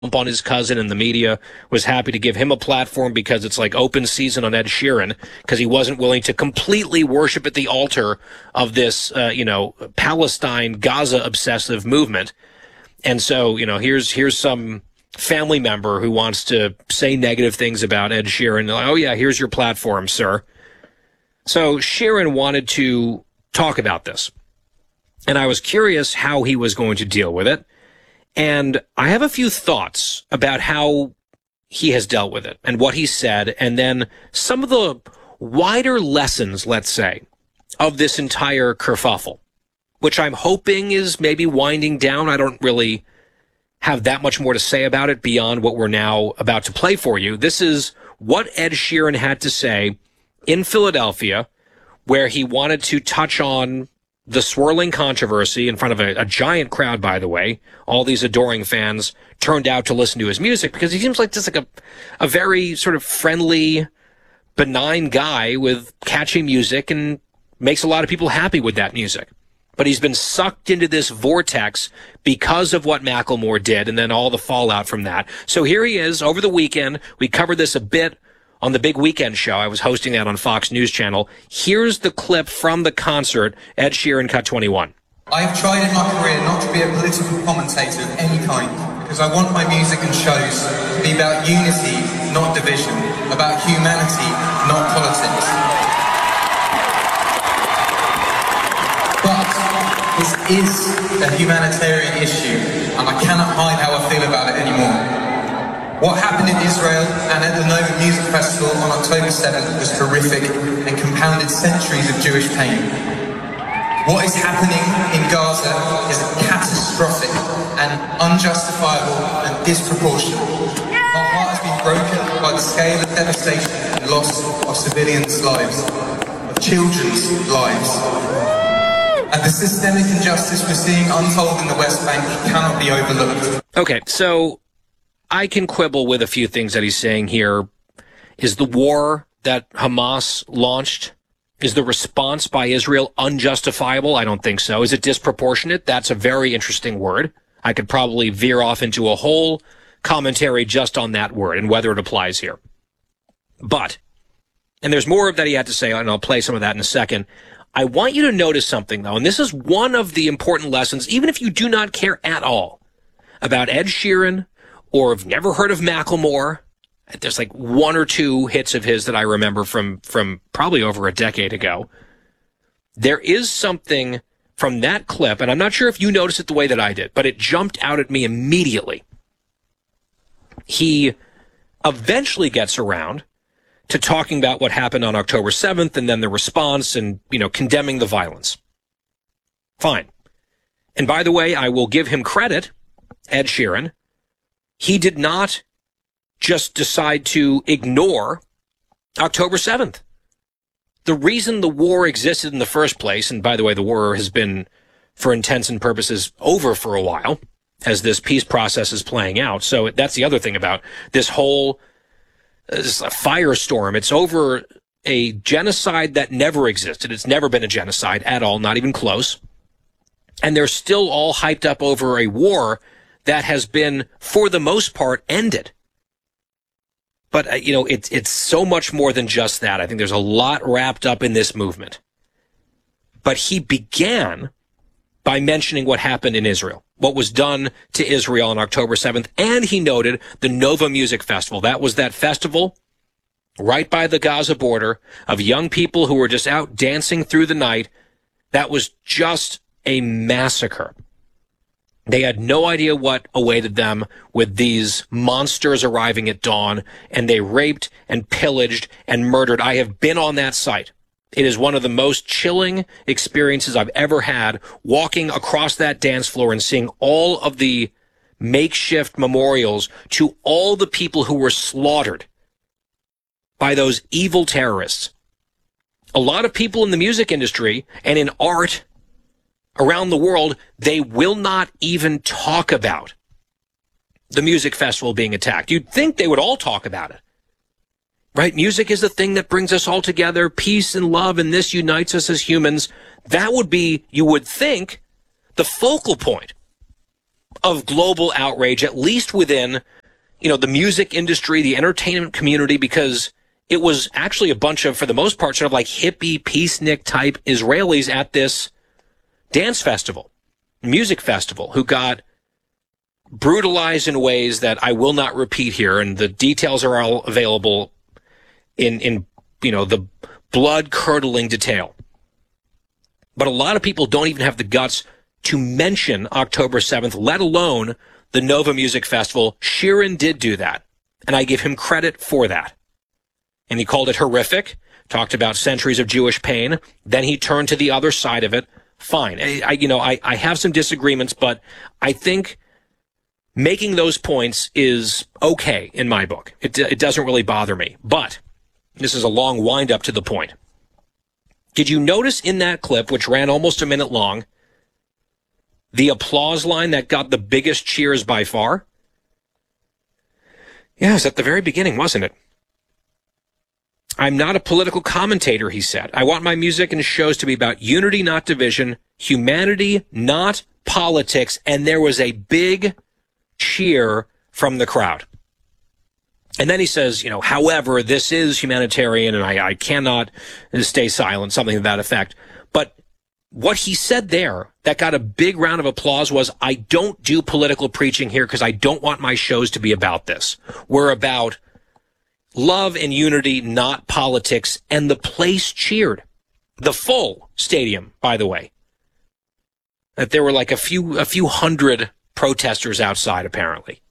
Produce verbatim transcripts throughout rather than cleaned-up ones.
on his cousin, and the media was happy to give him a platform because it's like open season on Ed Sheeran, because he wasn't willing to completely worship at the altar of this, uh, you know, Palestine, Gaza obsessive movement. And so, you know, here's here's some family member who wants to say negative things about Ed Sheeran. Like, oh, yeah, here's your platform, sir. So Sheeran wanted to talk about this, and I was curious how he was going to deal with it. And I have a few thoughts about how he has dealt with it and what he said, and then some of the wider lessons, let's say, of this entire kerfuffle, which I'm hoping is maybe winding down. I don't really have that much more to say about it beyond what we're now about to play for you. This is what Ed Sheeran had to say in Philadelphia, where he wanted to touch on the swirling controversy in front of a, a giant crowd, by the way. All these adoring fans turned out to listen to his music because he seems like just like a, a very sort of friendly, benign guy with catchy music and makes a lot of people happy with that music. But he's been sucked into this vortex because of what Macklemore did and then all the fallout from that. So here he is over the weekend. We covered this a bit on the Big Weekend show. I was hosting that on Fox News Channel. Here's the clip from the concert, Ed Sheeran, Cut twenty-one. I have tried in my career not to be a political commentator of any kind, because I want my music and shows to be about unity, not division, about humanity, not politics. But this is a humanitarian issue, and I cannot hide how I feel about it anymore. What happened in Israel and at the Nova Music Festival on October seventh was horrific and compounded centuries of Jewish pain. What is happening in Gaza is catastrophic and unjustifiable and disproportionate. Our heart has been broken by the scale of devastation and loss of civilians' lives, of children's lives. And the systemic injustice we're seeing unfold in the West Bank cannot be overlooked. Okay, so I can quibble with a few things that he's saying here. Is the war that Hamas launched, is the response by Israel unjustifiable? I don't think so. Is it disproportionate? That's a very interesting word. I could probably veer off into a whole commentary just on that word and whether it applies here. But, and there's more that he had to say, and I'll play some of that in a second. I want you to notice something, though, and this is one of the important lessons, even if you do not care at all about Ed Sheeran, or have never heard of Macklemore. There's like one or two hits of his that I remember from, from probably over a decade ago. There is something from that clip, and I'm not sure if you noticed it the way that I did, but it jumped out at me immediately. He eventually gets around to talking about what happened on October seventh and then the response and, you know, condemning the violence. Fine. And by the way, I will give him credit, Ed Sheeran. He did not just decide to ignore October seventh. The reason the war existed in the first place, and by the way, the war has been, for intents and purposes, over for a while as this peace process is playing out. So that's the other thing about this whole this firestorm. It's over a genocide that never existed. It's never been a genocide at all, not even close. And they're still all hyped up over a war that has been, for the most part, ended. But, uh, you know, it's it's so much more than just that. I think there's a lot wrapped up in this movement. But he began by mentioning what happened in Israel, what was done to Israel on October seventh, and he noted the Nova Music Festival. That was that festival right by the Gaza border of young people who were just out dancing through the night. That was just a massacre. They had no idea what awaited them with these monsters arriving at dawn, and they raped and pillaged and murdered. I have been on that site. It is one of the most chilling experiences I've ever had, walking across that dance floor and seeing all of the makeshift memorials to all the people who were slaughtered by those evil terrorists. A lot of people in the music industry and in art around the world, they will not even talk about the music festival being attacked. You'd think they would all talk about it, right? Music is the thing that brings us all together, peace and love, and this unites us as humans. That would be, you would think, the focal point. of global outrage, at least within, you know, the music industry, the entertainment community, because it was actually a bunch of, for the most part, sort of like hippie, peacenik type Israelis at this dance festival, music festival, who got brutalized in ways that I will not repeat here. And the details are all available in, in, you know, the blood curdling detail. But a lot of people don't even have the guts to mention October seventh, let alone the Nova Music Festival. Sheeran did do that, and I give him credit for that. And he called it horrific, talked about centuries of Jewish pain. Then he turned to the other side of it. Fine. I, I you know, I, I have some disagreements, but I think making those points is okay in my book. It, it doesn't really bother me. But this is a long wind up to the point. Did you notice in that clip, which ran almost a minute long, the applause line that got the biggest cheers by far? Yeah, it was at the very beginning, wasn't it? I'm not a political commentator, he said. I want my music and shows to be about unity, not division, humanity, not politics. And there was a big cheer from the crowd. And then he says, you know, however, this is humanitarian and I, I cannot stay silent, something to that effect. But what he said there that got a big round of applause was, I don't do political preaching here because I don't want my shows to be about this. We're about love and unity, not politics. And the place cheered. The full stadium, by the way. That there were like a few, a few hundred protesters outside, apparently.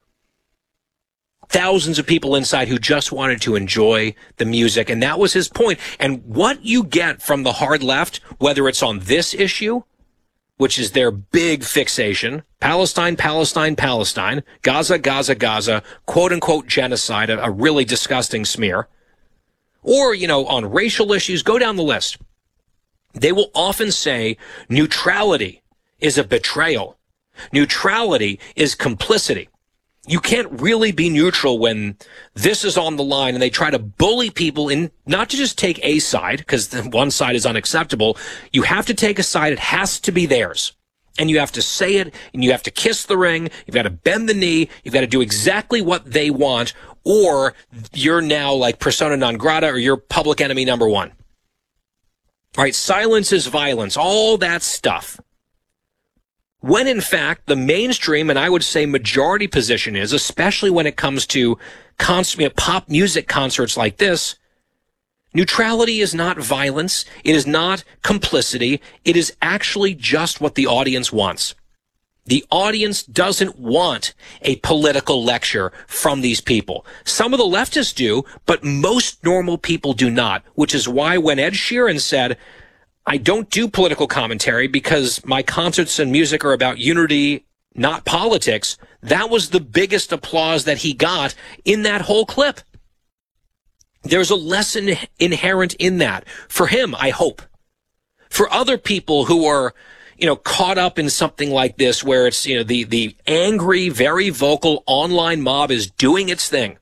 Thousands of people inside who just wanted to enjoy the music. And that was his point. And what you get from the hard left, whether it's on this issue, which is their big fixation, Palestine, Palestine, Palestine, Gaza, Gaza, Gaza, quote unquote genocide, a, a really disgusting smear, or, you know, on racial issues, go down the list. They will often say neutrality is a betrayal. Neutrality is complicity. You can't really be neutral when this is on the line, and they try to bully people in, not to just take a side, because one side is unacceptable. You have to take a side. It has to be theirs. And you have to say it, and you have to kiss the ring. You've got to bend the knee. You've got to do exactly what they want, or you're now like persona non grata, or you're public enemy number one. All right, silence is violence, all that stuff. When, in fact, the mainstream, and I would say majority position is, especially when it comes to concert, pop music concerts like this, neutrality is not violence. It is not complicity. It is actually just what the audience wants. The audience doesn't want a political lecture from these people. Some of the leftists do, but most normal people do not, which is why when Ed Sheeran said, I don't do political commentary because my concerts and music are about unity, not politics, that was the biggest applause that he got in that whole clip. There's a lesson inherent in that. For him, I hope. For other people who are, you know, caught up in something like this where it's, you know, the, the angry, very vocal online mob is doing its thing.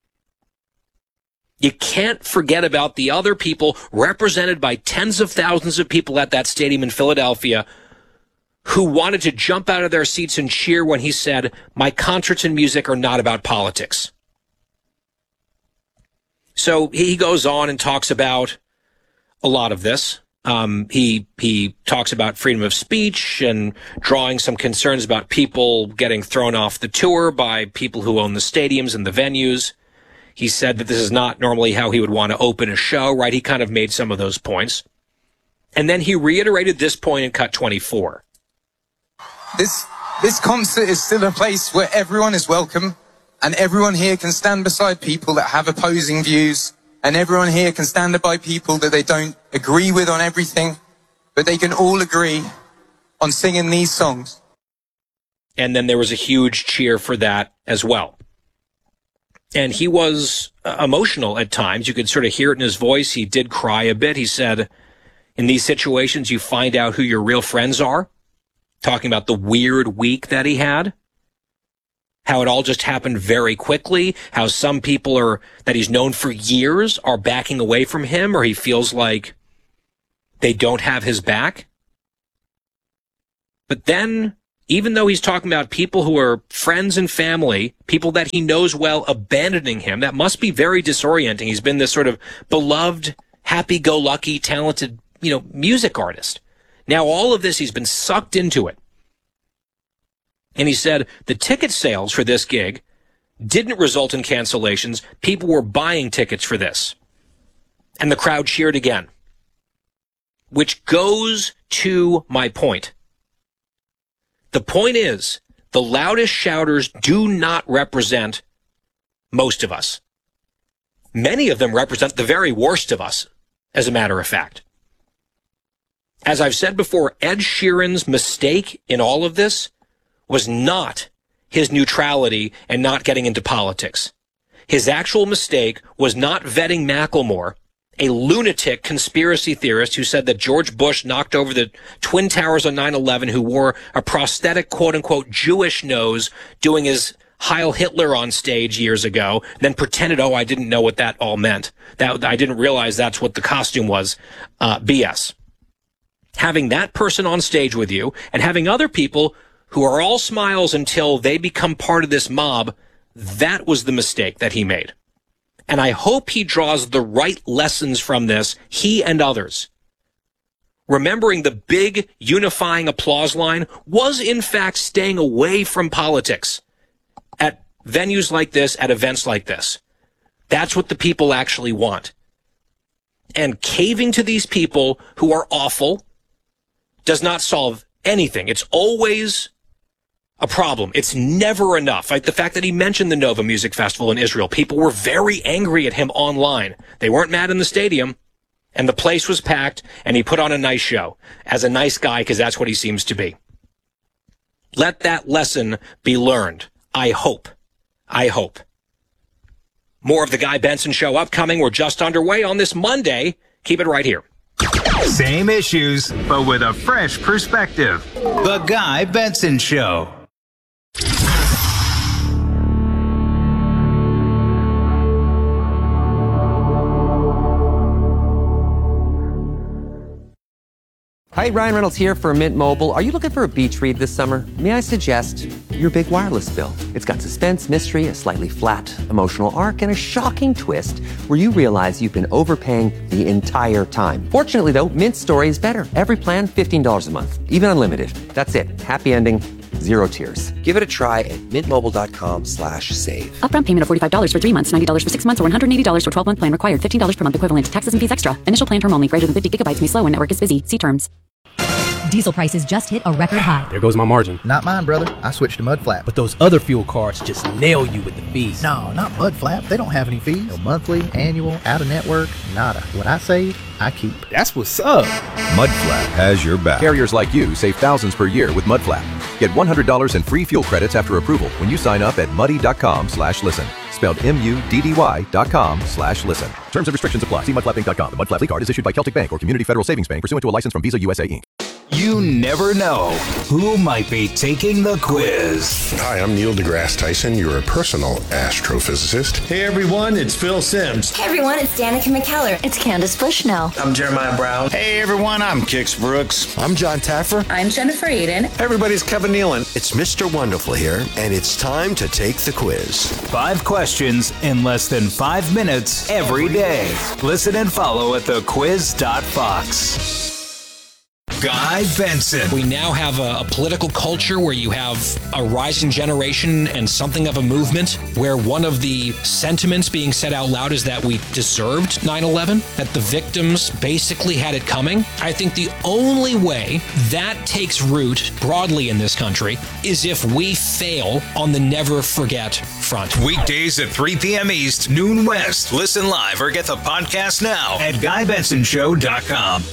You can't forget about the other people represented by tens of thousands of people at that stadium in Philadelphia who wanted to jump out of their seats and cheer when he said, my concerts and music are not about politics. So he goes on and talks about a lot of this. Um, he, he talks about freedom of speech and drawing some concerns about people getting thrown off the tour by people who own the stadiums and the venues. He said that this is not normally how he would want to open a show, right? He kind of made some of those points. And then he reiterated this point in cut twenty-four. This, this concert is still a place where everyone is welcome, and everyone here can stand beside people that have opposing views, and everyone here can stand by people that they don't agree with on everything, but they can all agree on singing these songs. And then there was a huge cheer for that as well. And he was uh, emotional at times. You could sort of hear it in his voice. He did cry a bit. He said, in these situations, you find out who your real friends are. Talking about the weird week that he had. How it all just happened very quickly. How some people are that he's known for years are backing away from him, or he feels like they don't have his back. But then, even though he's talking about people who are friends and family, people that he knows well abandoning him, that must be very disorienting. He's been this sort of beloved, happy-go-lucky, talented, you know, music artist. Now all of this, he's been sucked into it. And he said the ticket sales for this gig didn't result in cancellations. People were buying tickets for this. And the crowd cheered again. Which goes to my point. The point is, the loudest shouters do not represent most of us. Many of them represent the very worst of us, as a matter of fact. As I've said before, Ed Sheeran's mistake in all of this was not his neutrality and not getting into politics. His actual mistake was not vetting Macklemore, a lunatic conspiracy theorist who said that George Bush knocked over the Twin Towers on nine eleven, who wore a prosthetic quote-unquote Jewish nose doing his Heil Hitler on stage years ago, then pretended, oh, I didn't know what that all meant. That I didn't realize that's what the costume was. Uh, B S. Having that person on stage with you and having other people who are all smiles until they become part of this mob, that was the mistake that he made. And I hope he draws the right lessons from this, he and others. Remembering the big unifying applause line was in fact staying away from politics at venues like this, at events like this. That's what the people actually want. And caving to these people who are awful does not solve anything. It's always a problem. It's never enough. Like the fact that he mentioned the Nova Music Festival in Israel, people were very angry at him online. They weren't mad in the stadium, and the place was packed, and he put on a nice show as a nice guy, because that's what he seems to be. Let that lesson be learned. I hope. I hope. More of the Guy Benson Show upcoming. We're just underway on this Monday. Keep it right here. Same issues, but with a fresh perspective. The Guy Benson Show. Hi, Ryan Reynolds here for Mint Mobile. Are you looking for a beach read this summer? May I suggest your big wireless bill? It's got suspense, mystery, a slightly flat emotional arc, and a shocking twist where you realize you've been overpaying the entire time. Fortunately, though, Mint's story is better. Every plan, fifteen dollars a month, even unlimited. That's it. Happy ending, zero tears. Give it a try at mintmobile.com slash save. Upfront payment of forty-five dollars for three months, ninety dollars for six months, or one hundred eighty dollars for twelve-month plan required. fifteen dollars per month equivalent. Taxes and fees extra. Initial plan term only. Greater than fifty gigabytes may slow when network is busy. See terms. Diesel prices just hit a record high. There goes my margin. Not mine, brother. I switched to Mudflap. But those other fuel cards just nail you with the fees. No, not Mudflap. They don't have any fees. No monthly, annual, out-of-network, nada. What I save, I keep. That's what's up. Mudflap has your back. Carriers like you save thousands per year with Mudflap. Get one hundred dollars in free fuel credits after approval when you sign up at muddy.com slash listen. Spelled M-U-D-D-Y dot com slash listen. Terms and restrictions apply. See mudflap inc dot com. The Mudflap card is issued by Celtic Bank or Community Federal Savings Bank pursuant to a license from Visa U S A Incorporated. You never know who might be taking the quiz. Hi, I'm Neil deGrasse Tyson, your personal astrophysicist. Hey everyone, it's Phil Sims. Hey everyone, it's Danica McKellar. It's Candace Bushnell. I'm Jeremiah Brown. Hey everyone, I'm Kix Brooks. I'm John Taffer. I'm Jennifer Aiden. Hey everybody's Kevin Nealon. It's Mister Wonderful here, and it's time to take the quiz. Five questions in less than five minutes every day. Listen and follow at the quiz dot fox. Guy Benson. We now have a, a political culture where you have a rising generation and something of a movement where one of the sentiments being said out loud is that we deserved nine eleven, that the victims basically had it coming. I think the only way that takes root broadly in this country is if we fail on the never forget front. Weekdays at three p.m. East, noon West. Listen live or get the podcast now at guy benson show dot com.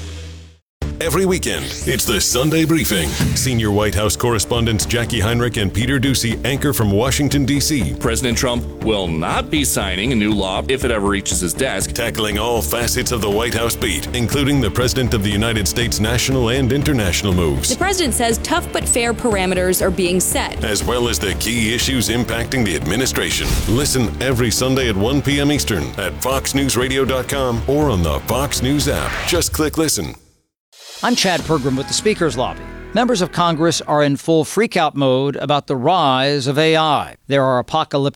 Every weekend, it's the Sunday Briefing. Senior White House correspondents Jackie Heinrich and Peter Doocy anchor from Washington, D C President Trump will not be signing a new law if it ever reaches his desk. Tackling all facets of the White House beat, including the President of the United States national and international moves. The president says tough but fair parameters are being set, as well as the key issues impacting the administration. Listen every Sunday at one p.m. Eastern at fox news radio dot com or on the Fox News app. Just click listen. I'm Chad Pergram with the Speaker's Lobby. Members of Congress are in full freakout mode about the rise of A I. There are apocalyptic